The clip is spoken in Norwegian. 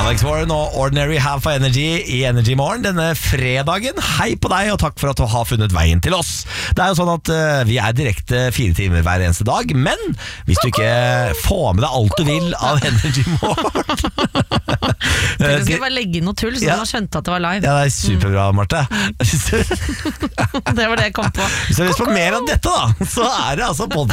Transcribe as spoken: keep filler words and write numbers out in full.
Alex Warren og Ordinary Half of Energy i Energy Morgen denne fredagen. Hei på deg, og takk for at du har funnet veien til oss. Det er jo sånn at uh, vi er direkte fire timer hver eneste dag, men hvis du ikke får med deg alt du vil av Energy Morgen Du skulle bare legge inn noe tull, så ja. Man skjønte at det var live. Ja, det er superbra, Marte. Det var det jeg kom på. Hvis du har lyst på mer av dette da, så er det altså podcast.